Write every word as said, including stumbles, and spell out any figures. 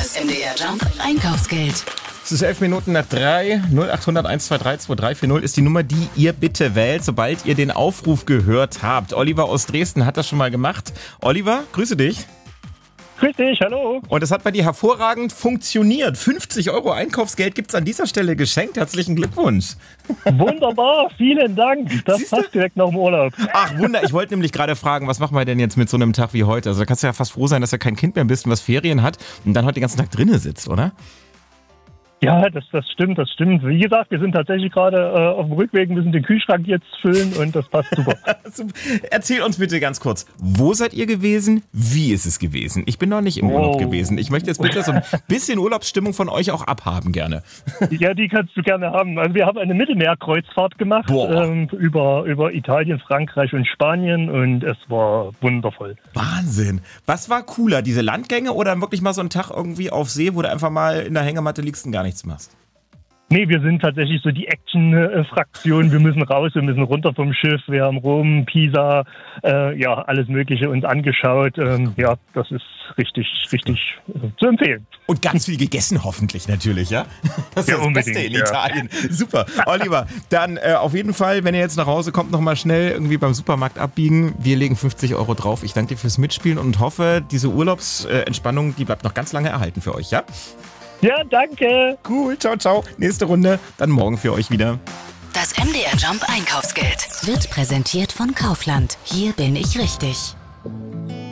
Das M D R Jump Einkaufsgeld. Es ist elf Minuten nach drei. null acht hundert eins zwei drei zwei drei vier null ist die Nummer, die ihr bitte wählt, sobald ihr den Aufruf gehört habt. Oliver aus Dresden hat das schon mal gemacht. Oliver, grüße dich. Grüß dich, hallo. Und es hat bei dir hervorragend funktioniert. fünfzig Euro Einkaufsgeld gibt's an dieser Stelle geschenkt. Herzlichen Glückwunsch. Wunderbar, vielen Dank. Das Siehste? passt direkt nach dem Urlaub. Ach, Wunder. Ich wollte nämlich gerade fragen, was machen wir denn jetzt mit so einem Tag wie heute? Also da kannst du ja fast froh sein, dass du kein Kind mehr bist und was Ferien hat und dann heute den ganzen Tag drinnen sitzt, oder? Ja, das, das stimmt, das stimmt. Wie gesagt, wir sind tatsächlich gerade äh, auf dem Rückweg, müssen den Kühlschrank jetzt füllen und das passt super. Erzähl uns bitte ganz kurz, wo seid ihr gewesen? Wie ist es gewesen? Ich bin noch nicht im Urlaub Oh. gewesen. Ich möchte jetzt bitte so ein bisschen Urlaubsstimmung von euch auch abhaben gerne. Ja, die kannst du gerne haben. Also wir haben eine Mittelmeerkreuzfahrt gemacht ähm, über, über Italien, Frankreich und Spanien und es war wundervoll. Wahnsinn. Was war cooler, diese Landgänge oder wirklich mal so ein Tag irgendwie auf See, wo du einfach mal in der Hängematte liegst und gar nichts machst? Nee, wir sind tatsächlich so die Action-Fraktion. Wir müssen raus, wir müssen runter vom Schiff. Wir haben Rom, Pisa, äh, ja, alles Mögliche uns angeschaut. Ähm, ja, das ist richtig, richtig äh, zu empfehlen. Und ganz viel gegessen hoffentlich natürlich, ja? Das ist Ja, das unbedingt, Beste in ja. Italien. Super. Oliver, dann äh, auf jeden Fall, wenn ihr jetzt nach Hause kommt, nochmal schnell irgendwie beim Supermarkt abbiegen. Wir legen fünfzig Euro drauf. Ich danke dir fürs Mitspielen und hoffe, diese Urlaubsentspannung, die bleibt noch ganz lange erhalten für euch, ja? Ja, danke. Cool, ciao, ciao. Nächste Runde, dann morgen für euch wieder. Das M D R Jump Einkaufsgeld wird präsentiert von Kaufland. Hier bin ich richtig.